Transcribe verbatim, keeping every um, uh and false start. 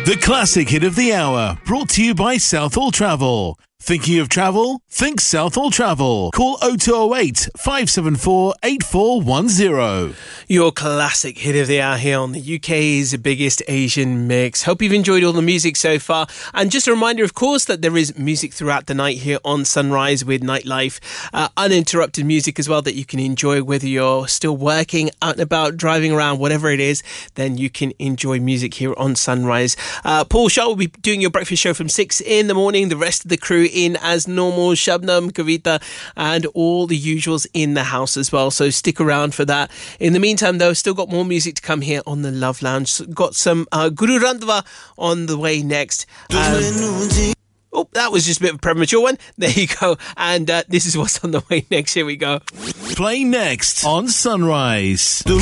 The classic hit of the hour, brought to you by Southall Travel. Thinking of travel? Think Southall Travel. Call oh two oh eight, five seven four, eight four one oh. Your classic hit of the hour here on the U K's biggest Asian mix. Hope you've enjoyed all the music so far. And just a reminder, of course, that there is music throughout the night here on Sunrise with Nightlife. Uh, uninterrupted music as well that you can enjoy whether you're still working, out and about, driving around, whatever it is, then you can enjoy music here on Sunrise. Uh, Paul Shaw will be doing your breakfast show from six in the morning. The rest of the crew in as normal, Shabnam, Kavita, and all the usuals in the house as well. So stick around for that. In the meantime, though, still got more music to come here on the Love Lounge. Got some uh, Guru Randhava on the way next. Um, oh, that was just a bit of a premature one. There you go. And uh, this is what's on the way next. Here we go. Play next on Sunrise.